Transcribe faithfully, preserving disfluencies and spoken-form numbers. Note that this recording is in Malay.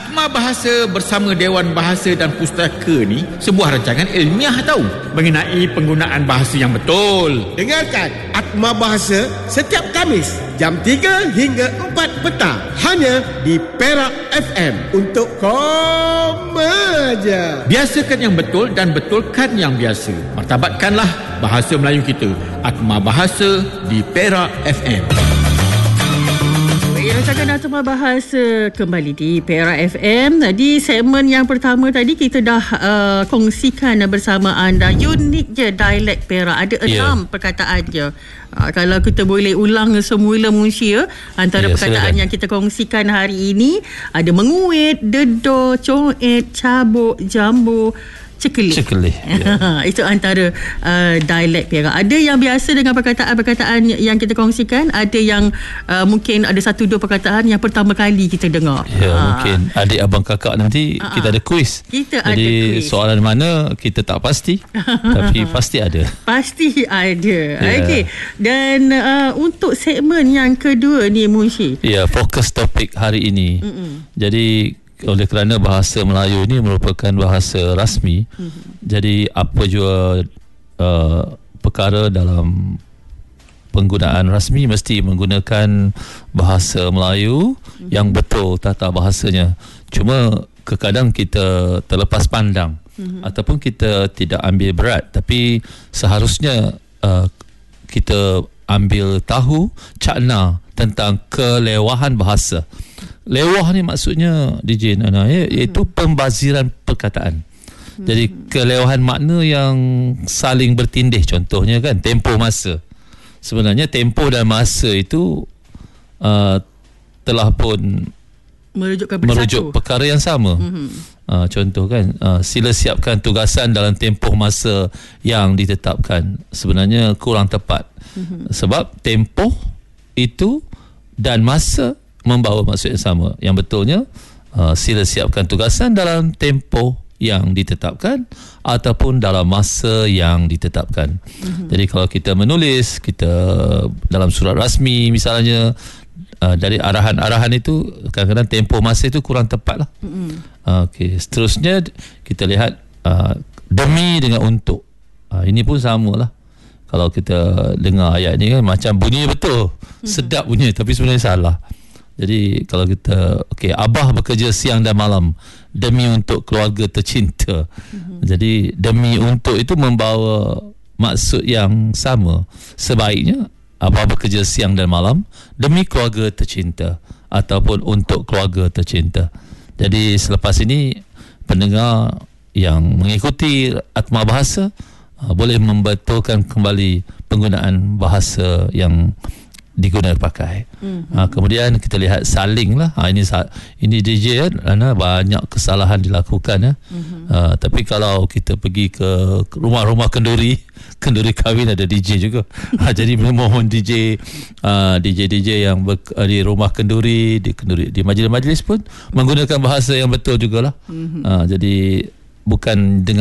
Atma Bahasa bersama Dewan Bahasa dan Pustaka ni sebuah rancangan ilmiah tahu mengenai penggunaan bahasa yang betul. Dengarkan Atma Bahasa setiap Khamis jam tiga hingga empat petang hanya di Perak F M untuk koma je. Biasakan yang betul dan betulkan yang biasa. Martabatkanlah bahasa Melayu kita. Atma Bahasa di Perak F M. Rancangan Atma Bahasa kembali di Perak F M. Di segmen yang pertama tadi kita dah uh, kongsikan bersama anda unik je dialek Perak. Ada enam yeah. perkataan je. Uh, kalau kita boleh ulang semula Munshi ya, antara yeah, perkataan silakan. Yang kita kongsikan hari ini ada menguit, dedor, coet, cabuk, jambu, cekelih. Cekelih. Yeah. Itu antara uh, dialek Perak. Ada yang biasa dengan perkataan-perkataan yang kita kongsikan, ada yang uh, mungkin ada satu dua perkataan yang pertama kali kita dengar. Ya, ha. Mungkin adik abang kakak nanti ha. kita ada kuis. Kita Jadi, ada kuis. Soalan mana kita tak pasti, tapi pasti ada. Pasti ada. Yeah. Okey. Dan uh, untuk segmen yang kedua ni Munshi. Ya, fokus topik hari ini. Mm-mm. Jadi oleh kerana bahasa Melayu ini merupakan bahasa rasmi, mm-hmm. jadi apa jua uh, perkara dalam penggunaan rasmi mesti menggunakan bahasa Melayu mm-hmm. yang betul tata bahasanya. Cuma kadang kita terlepas pandang mm-hmm. ataupun kita tidak ambil berat, tapi seharusnya uh, kita ambil tahu cakna tentang kelewahan bahasa. Lewah ni maksudnya D J Nana ya, iaitu pembaziran perkataan. Hmm. Jadi kelewahan makna yang saling bertindih, contohnya kan tempoh masa. Sebenarnya tempoh dan masa itu uh, telah pun merujuk, merujuk perkara yang sama. Hmm. Uh, contoh kan uh, sila siapkan tugasan dalam tempoh masa yang ditetapkan. Sebenarnya kurang tepat. Hmm. Sebab tempoh itu dan masa membawa maksud yang sama. Yang betulnya uh, sila siapkan tugasan dalam tempoh yang ditetapkan ataupun dalam masa yang ditetapkan. Mm-hmm. Jadi kalau kita menulis, kita dalam surat rasmi misalnya, uh, dari arahan-arahan itu kadang-kadang tempoh masa itu kurang tepat lah. Mm-hmm. uh, okay. Seterusnya kita lihat uh, demi dengan untuk. uh, Ini pun sama lah. Kalau kita dengar ayat ni kan macam bunyi betul, mm-hmm. sedap bunyi, tapi sebenarnya salah. Jadi kalau kita okey, abah bekerja siang dan malam demi untuk keluarga tercinta. Mm-hmm. Jadi demi untuk itu membawa maksud yang sama. Sebaiknya abah bekerja siang dan malam demi keluarga tercinta ataupun untuk keluarga tercinta. Jadi selepas ini pendengar yang mengikuti Atma Bahasa uh, boleh membetulkan kembali penggunaan bahasa yang digunakan pakai. Mm-hmm. Ha, kemudian kita lihat saling lah. Ha, ini ini D J kan, Ana, banyak kesalahan dilakukan ya. Mm-hmm. Ha, tapi kalau kita pergi ke rumah-rumah kenduri, kenduri kahwin ada D J juga. Ha, jadi mohon D J uh, D J D J yang ber, uh, di rumah kenduri, di kenduri di majlis-majlis pun menggunakan bahasa yang betul jugalah. Mm-hmm. Ha, jadi bukan dengan